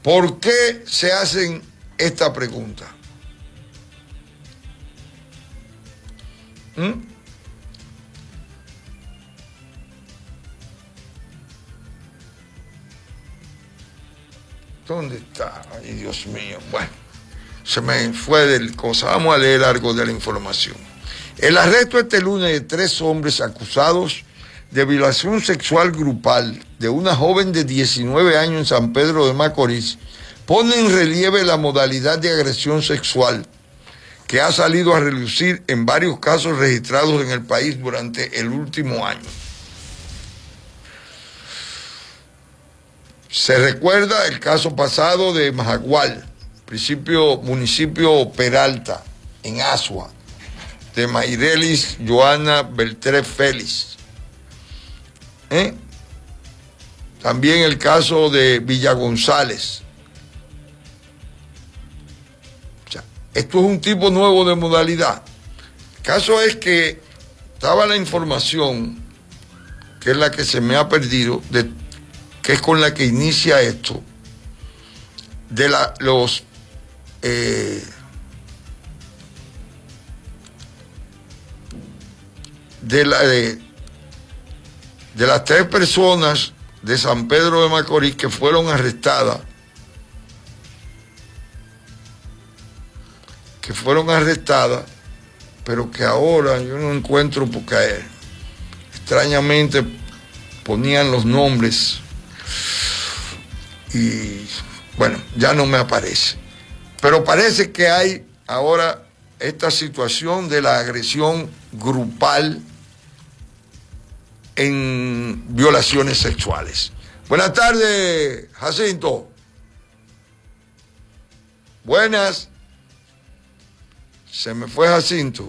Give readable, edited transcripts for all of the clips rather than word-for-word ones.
¿Por qué se hacen esta pregunta? ¿Dónde está? Ay, Dios mío. Bueno, se me fue del cosa. Vamos a leer algo de la información. El arresto este lunes de 3 hombres acusados de violación sexual grupal de una joven de 19 años en San Pedro de Macorís pone en relieve la modalidad de agresión sexual que ha salido a relucir en varios casos registrados en el país durante el último año. Se recuerda el caso pasado de Majagual, municipio Peralta, en Asua, de Mayrelis Joana Beltré Félix. También el caso de Villa González. O sea, esto es un tipo nuevo de modalidad. El caso es que estaba la información, que es la que se me ha perdido, que es con la que inicia esto, de las 3 personas de San Pedro de Macorís que fueron arrestadas, pero que ahora yo no encuentro, porque extrañamente ponían los nombres y bueno, ya no me aparece. Pero parece que hay ahora esta situación de la agresión grupal en violaciones sexuales. Buenas tardes, Jacinto. Buenas. Se me fue Jacinto.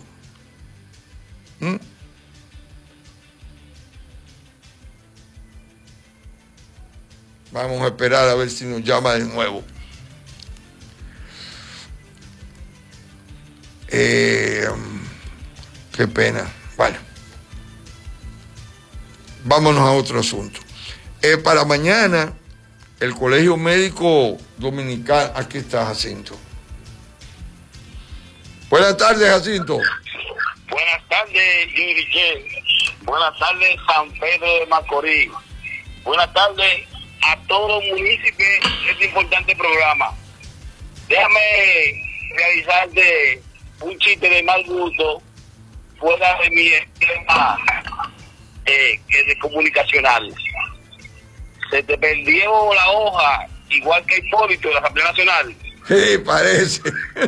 Vamos a esperar a ver si nos llama de nuevo. Qué pena. Bueno. Vámonos a otro asunto. Para mañana, el Colegio Médico Dominical... Aquí está Jacinto. Buenas tardes, Jacinto. Buenas tardes, Enrique. Buenas tardes, San Pedro de Macorís. Buenas tardes a todos los municipios de este importante programa. Déjame realizarte un chiste de mal gusto fuera de mi esquema de comunicacional. Se te perdió la hoja, igual que Hipólito de la Asamblea Nacional. Sí, parece.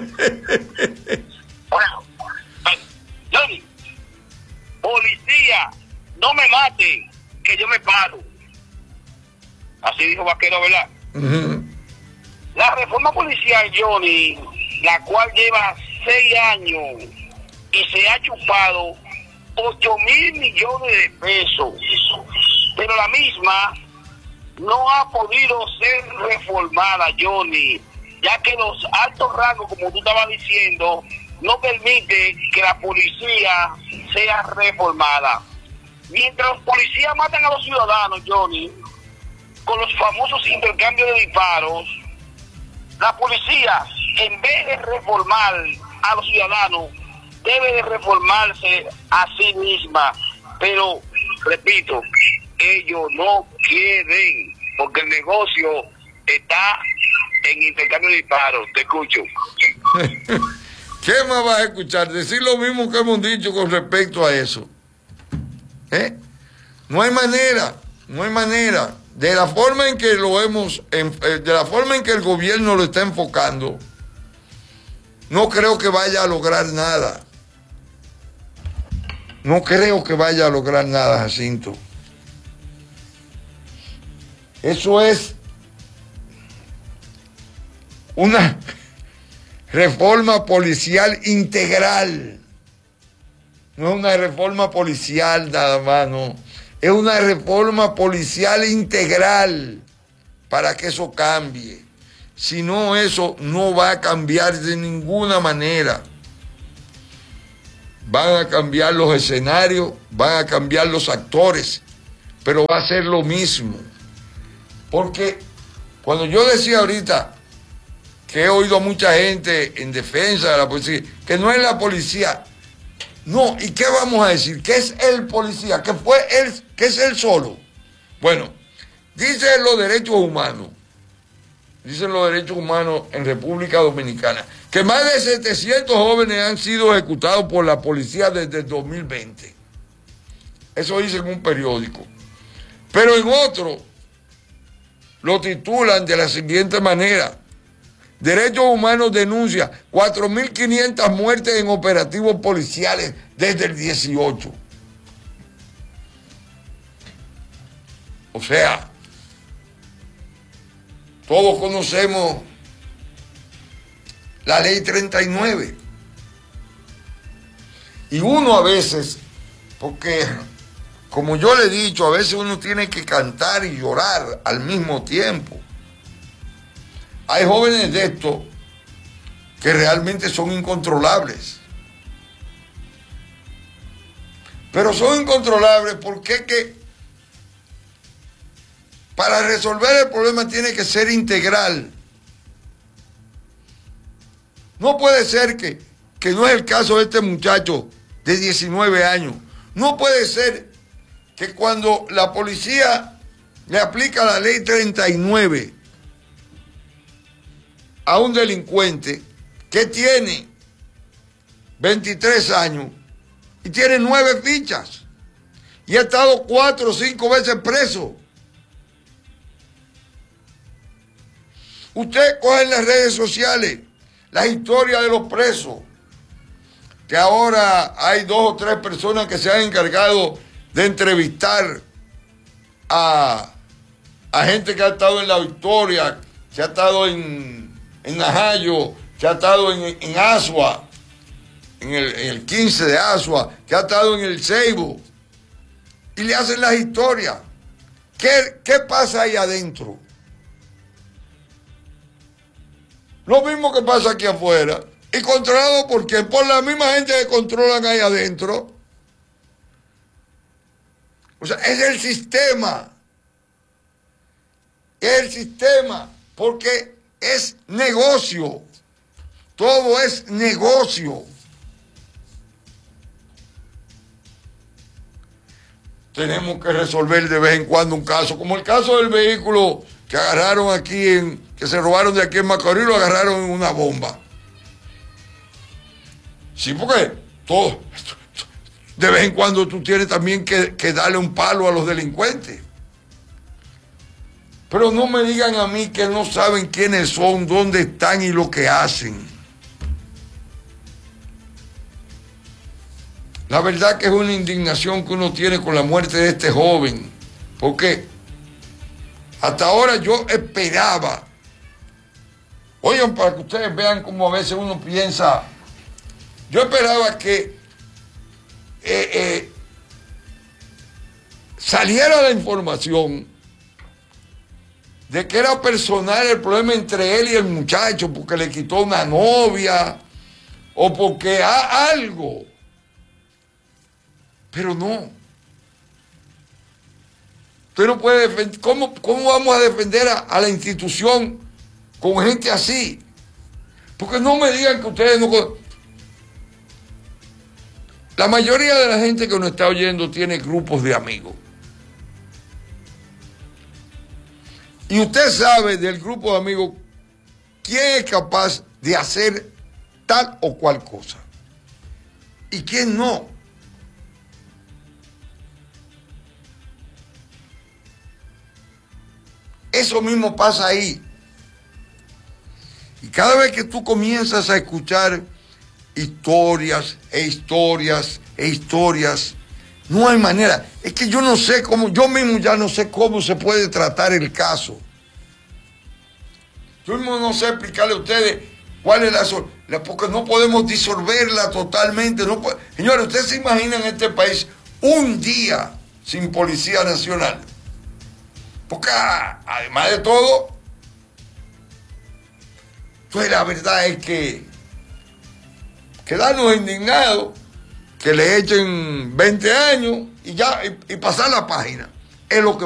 Bueno, Johnny, policía, no me maten, que yo me paro. Así dijo Vaquero, ¿verdad? La reforma policial, Johnny, la cual lleva 6 años y se ha chupado 8.000 millones de pesos, pero la misma no ha podido ser reformada, Johnny, ya que los altos rangos, como tú estabas diciendo, no permite que la policía sea reformada. Mientras los policías matan a los ciudadanos, Johnny, con los famosos intercambios de disparos, la policía, en vez de reformar a los ciudadanos, debe de reformarse a sí misma. Pero, repito, ellos no quieren, porque el negocio está en intercambio de disparos. Te escucho. ¿Qué más vas a escuchar? Decir lo mismo que hemos dicho con respecto a eso. No hay manera, no hay manera. De la forma en que de la forma en que el gobierno lo está enfocando, no creo que vaya a lograr nada. No creo que vaya a lograr nada, Jacinto. Eso es una reforma policial integral. No es una reforma policial nada más, no. Es una reforma policial integral para que eso cambie. Si no, eso no va a cambiar de ninguna manera. Van a cambiar los escenarios, van a cambiar los actores, pero va a ser lo mismo. Porque Cuando yo decía ahorita que he oído a mucha gente en defensa de la policía, que no es la policía. No, ¿y qué vamos a decir? ¿Qué es el policía? ¿Qué fue él? ¿Qué es él solo? Bueno, dicen los derechos humanos en República Dominicana, que más de 700 jóvenes han sido ejecutados por la policía desde el 2020. Eso dice en un periódico. Pero en otro lo titulan de la siguiente manera: Derechos Humanos denuncia 4.500 muertes en operativos policiales desde el 18. O sea, todos conocemos la ley 39. Y uno a veces, porque como yo le he dicho, a veces uno tiene que cantar y llorar al mismo tiempo. Hay jóvenes de estos que realmente son incontrolables. Pero son incontrolables porque que para resolver el problema tiene que ser integral. No puede ser que no es el caso de este muchacho de 19 años. No puede ser que cuando la policía le aplica la ley 39 a un delincuente que tiene 23 años y tiene 9 fichas y ha estado 4 o 5 veces preso. Usted coge en las redes sociales la historia de los presos, que ahora hay 2 o 3 personas que se han encargado de entrevistar a gente que ha estado en La Victoria, que ha estado en Najayo, que ha estado en Asua, en el 15 de Asua, que ha estado en el Ceibo, y le hacen las historias. ¿Qué pasa ahí adentro? Lo mismo que pasa aquí afuera. ¿Y controlado por qué? Por la misma gente que controlan ahí adentro. O sea, es el sistema. Es el sistema, porque es negocio. Todo es negocio. Tenemos que resolver de vez en cuando un caso, como el caso del vehículo que agarraron aquí, que se robaron de aquí en Macorís, lo agarraron en una bomba. Sí, porque todo, de vez en cuando tú tienes también que darle un palo a los delincuentes. Pero no me digan a mí que no saben quiénes son, dónde están y lo que hacen. La verdad que es una indignación que uno tiene con la muerte de este joven. Porque hasta ahora yo esperaba, oigan, para que ustedes vean cómo a veces uno piensa, yo esperaba que saliera la información de que era personal el problema entre él y el muchacho, porque le quitó una novia o porque algo. Pero no. Usted no puede defender. ¿Cómo vamos a defender a la institución con gente así? Porque no me digan que ustedes no... La mayoría de la gente que nos está oyendo tiene grupos de amigos. Y usted sabe del grupo de amigos quién es capaz de hacer tal o cual cosa y quién no. Eso mismo pasa ahí. Y cada vez que tú comienzas a escuchar historias e historias e historias, no hay manera. Es que yo no sé cómo, yo mismo ya no sé cómo se puede tratar el caso. Yo mismo no sé explicarle a ustedes cuál es porque no podemos disolverla totalmente. No puede. Señores, ¿ustedes se imaginan en este país un día sin Policía Nacional? Porque además de todo, pues la verdad es que quedarnos indignados, que le echen 20 años y ya, y pasar la página, es lo que